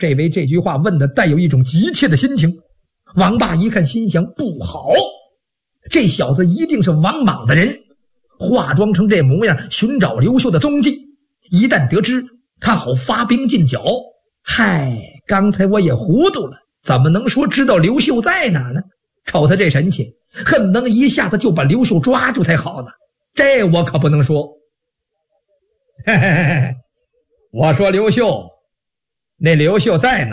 这位这句话问的带有一种急切的心情。王霸一看心想，不好，这小子一定是王莽的人，化妆成这模样寻找刘秀的踪迹，一旦得知他好发兵进剿。嗨，刚才我也糊涂了，怎么能说知道刘秀在哪儿呢？瞅他这神气，恨能一下子就把刘秀抓住才好呢。这我可不能说。嘿嘿嘿，我说刘秀，那刘秀在哪